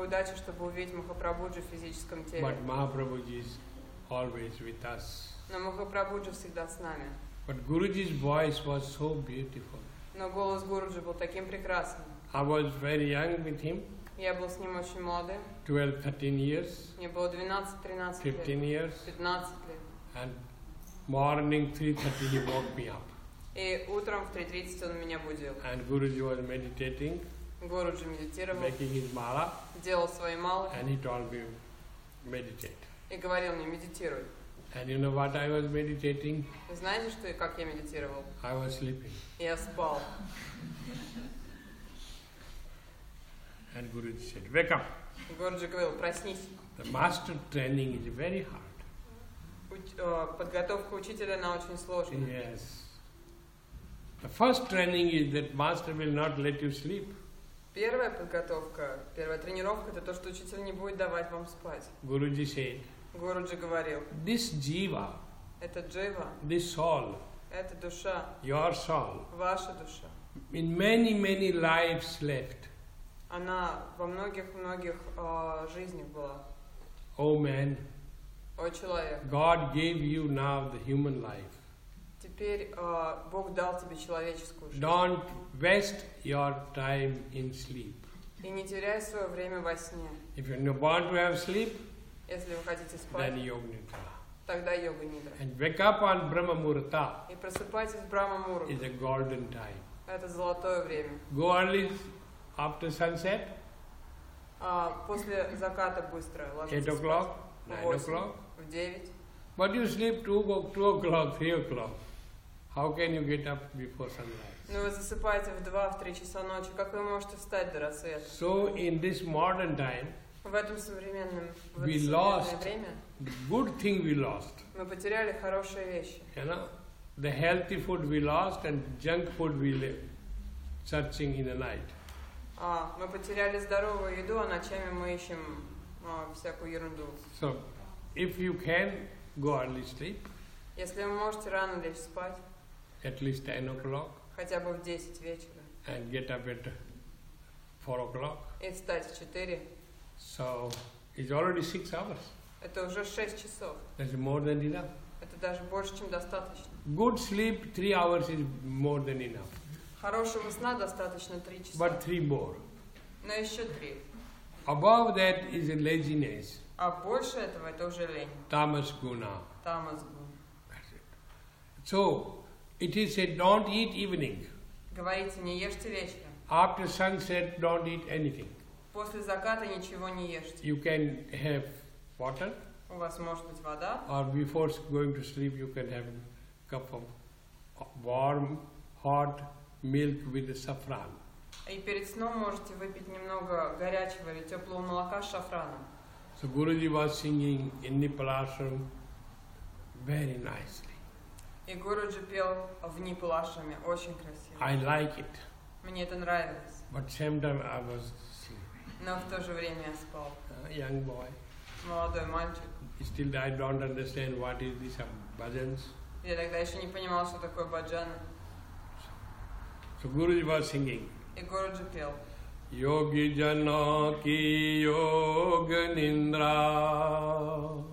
такой удачи, чтобы увидеть Махапрабхуджи в физическом теле. But Mahaprabhuji is always with us. Но Махапрабхуджи всегда с нами. But Guruji's voice was so beautiful. Но голос Гуруджи был таким прекрасным. I was very young with him, Я был с ним очень молодым. 12-13 years, Мне было 12-13 15 лет. years, 15 лет. and morning 3:30 he woke me up. И утром в 3:30 он меня будил. And Guruji was meditating, Гуруджи медитировал, making his mala, делал свои малы and he told me, meditate. и говорил мне: медитируй. And you know what I was meditating? Вы знаете, что и как я медитировал? I was sleeping. Я спал. And Guruji said, wake up. Гуруджи говорил: проснись. The master training is very hard. Подготовка учителя, она очень сложная. Yes. The first training is that master will not let you sleep. Первая подготовка, первая тренировка — это то, что учитель не будет давать вам спать. Guruji said, Гуруджи говорил: this jiva, это джива, this soul, это душа, your soul, ваша душа. in many lives left. Она во многих жизнях была. Oh man, О человек, God gave you now the human life. теперь Бог дал тебе человеческую жизнь. Don't waste your time in sleep. И не теряй свое время во сне. If you're not born to have sleep, Если вы хотите спать, then yoga nidra. тогда йога нидра. And wake up on Brahma Muhurta И просыпайтесь в Брахма Муру. is a golden time. Это золотое время. Go early after sunset, После заката быстро 8 ложитесь спать. o'clock, В 9 8, o'clock. в 9. But you sleep 2 o'clock, 3 o'clock. How can you get up before sunrise? Ну, вы засыпаете в 2-3 часа ночи. Как вы можете встать до рассвета? So in this modern time, В это современное lost. время the good thing we lost. мы потеряли хорошие вещи. You know, the healthy food we lost and junk food we live searching in the night. Мы потеряли здоровую еду, а ночами мы ищем всякую ерунду. So if you can go early sleep, Если вы можете рано лечь спать, at least 10 o'clock, хотя бы в 10 вечера, and get up at 4 o'clock, и встать в 4, so it's already 6 hours. это уже 6 часов. That's more than enough. Это даже больше, чем достаточно. Good sleep, 3 hours is more than enough. Хорошего сна достаточно 3 часа. But 3 more. Но еще 3. Above that is a laziness, А больше этого это уже лень. tamas guna. Тамас гун. That's it. So it is said, don't eat evening. Говорите, не ешьте вечером. After sunset, don't eat anything. После заката ничего не ешьте. You can have water, У вас может быть вода, or before going to sleep, you can have a cup of warm, hot milk with saffron. и перед сном можете выпить немного горячего или теплого молока с шафраном. So Guruji was singing in Nipalashram very nicely. И Гуруджи пел в Нипалашраме очень красиво. I like it, Мне это нравилось. but same time I was sleeping. Но в то же время я спал. Young boy. Молодой мальчик. Still I don't understand what is this bhajans. Я тогда еще не понимал, что такое баджаны. So Guruji was singing. И Гуруджи пел. Yogi jana ki yoga nindra